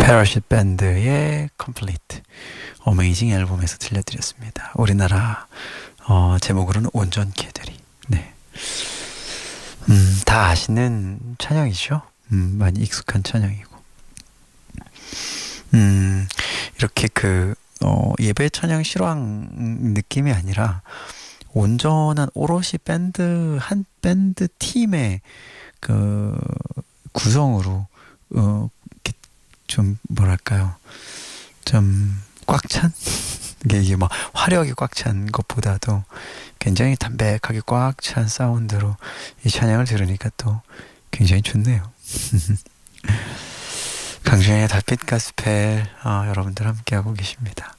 패러슛 밴드의 Complete 어메이징 앨범에서 들려드렸습니다. 우리나라 제목으로는 온전케들이. 네. 다 아시는 찬양이죠. 많이 익숙한 찬양이고. 이렇게 예배 찬양 실황 느낌이 아니라 온전한 오롯이 한 밴드 팀의 구성으로 이렇게 좀 뭐랄까요, 좀 꽉 찬, 이게 막 화력이 꽉 찬 것보다도 굉장히 담백하게 꽉 찬 사운드로 이 찬양을 들으니까 또 굉장히 좋네요. 강준의 달빛 가스펠, 여러분들 함께하고 계십니다.